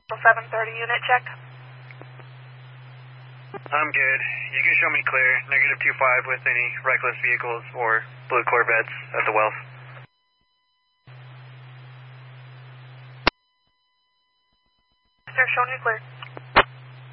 730 unit check. I'm good. You can show me clear. -25 with any reckless vehicles or blue Corvettes at the Wells. Sir, showing you clear.